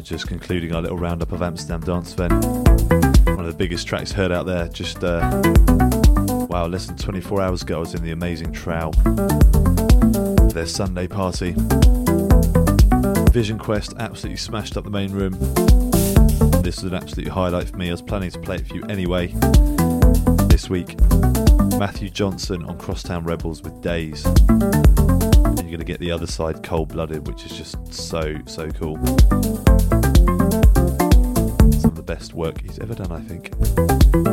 just concluding our little roundup of Amsterdam Dance Event. One of the biggest tracks heard out there. Just, wow, less than 24 hours ago I was in the amazing Trow, their Sunday party. Vision Quest absolutely smashed up the main room. This was an absolute highlight for me. I was planning to play it for you anyway this week. Matthew Johnson on Crosstown Rebels with Days. And you're going to get the other side, Cold Blooded, which is just so cool. Some of the best work he's ever done, I think.